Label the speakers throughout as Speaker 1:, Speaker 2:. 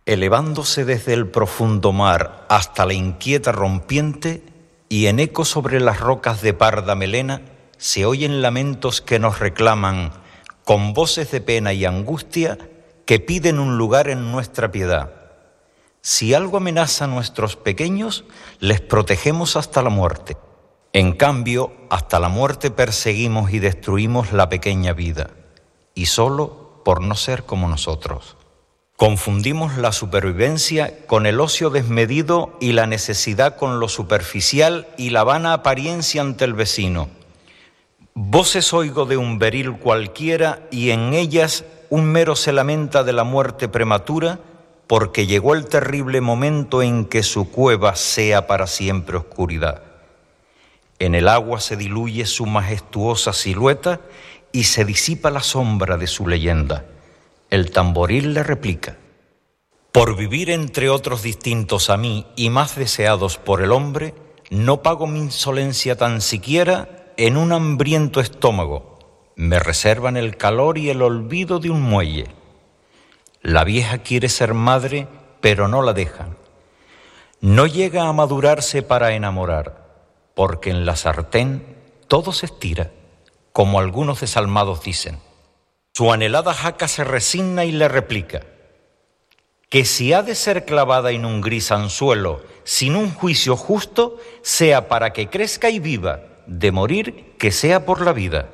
Speaker 1: Elevándose desde el profundo mar hasta la inquieta rompiente, y en eco sobre las rocas de parda melena, se oyen lamentos que nos reclaman, con voces de pena y angustia, que piden un lugar en nuestra piedad. Si algo amenaza a nuestros pequeños, les protegemos hasta la muerte. En cambio, hasta la muerte perseguimos y destruimos la pequeña vida, y solo por no ser como nosotros. Confundimos la supervivencia con el ocio desmedido y la necesidad con lo superficial y la vana apariencia ante el vecino. Voces oigo de un beril cualquiera y en ellas un mero se lamenta de la muerte prematura porque llegó el terrible momento en que su cueva sea para siempre oscuridad. En el agua se diluye su majestuosa silueta y se disipa la sombra de su leyenda. El tamboril le replica: por vivir entre otros distintos a mí y más deseados por el hombre, no pago mi insolencia tan siquiera en un hambriento estómago. Me reservan el calor y el olvido de un muelle. La vieja quiere ser madre, pero no la dejan. No llega a madurarse para enamorar, porque en la sartén todo se estira, como algunos desalmados dicen. Su anhelada jaca se resigna y le replica: que si ha de ser clavada en un gris anzuelo, sin un juicio justo, sea para que crezca y viva, de morir que sea por la vida.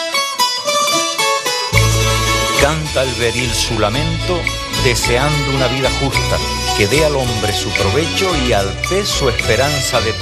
Speaker 1: Canta el beril su lamento, deseando una vida justa, que dé al hombre su provecho y al pez su esperanza de